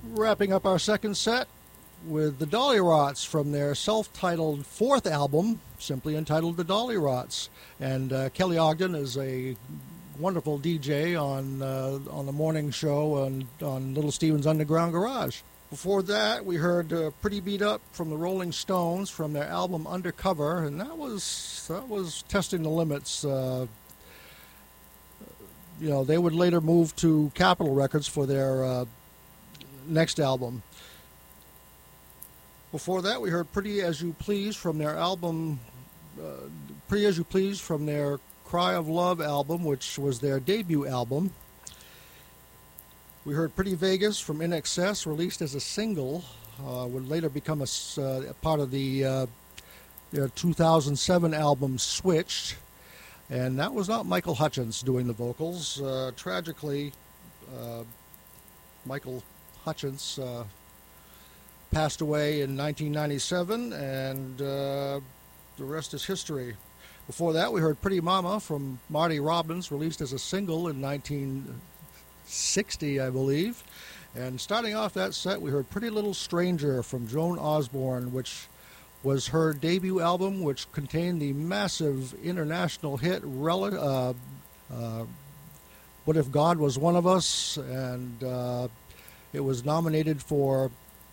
Wrapping up our second set with the Dollyrots from their self-titled fourth album, simply entitled The Dollyrots. And Kelly Ogden is a wonderful DJ on the morning show on Little Steven's Underground Garage. Before that, we heard Pretty Beat Up from the Rolling Stones from their album Undercover, and that was testing the limits. They would later move to Capitol Records for their next album. Before that, we heard Pretty As You Please from their album, Pretty As You Please from their Cry of Love album, which was their debut album. We heard Pretty Vegas from INXS, released as a single, would later become a part of their 2007 album Switched. And that was not Michael Hutchence doing the vocals. Tragically, Michael Hutchence passed away in 1997, and the rest is history. Before that, we heard Pretty Mama from Marty Robbins, released as a single in 1960, I believe. And starting off that set, we heard Pretty Little Stranger from Joan Osborne, which was her debut album, which contained the massive international hit What If God Was One of Us, and it was nominated for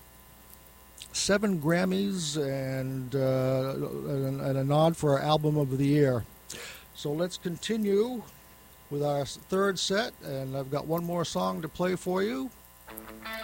7 Grammys and a nod for Album of the Year. So let's continue with our third set, and I've got one more song to play for you.